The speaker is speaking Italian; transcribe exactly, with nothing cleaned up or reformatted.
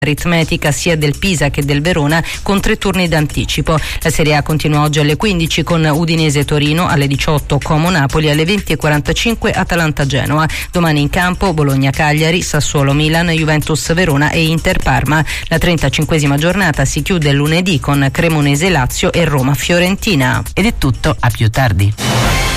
aritmetica sia del Pisa che del Verona con tre turni d'anticipo. La Serie A continua oggi alle quindici con Udinese Torino, alle diciotto Como Napoli, alle venti e quarantacinque Atalanta Genoa. Domani in campo Bologna Cagliari, Sassuolo Milan, Juventus Verona e Inter Parma. La trentacinquesima giornata si chiude lunedì con Cremonese Lazio e Roma Fiorentina. Ed è tutto, a più tardi.